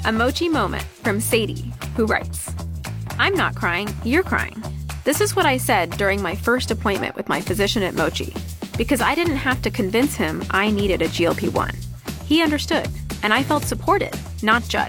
A Mochi moment from Sadie, who writes, I'm not crying, you're crying. This is what I said during my first appointment with my physician at Mochi, because I didn't have to convince him I needed a GLP-1. He understood, and I felt supported, not judged.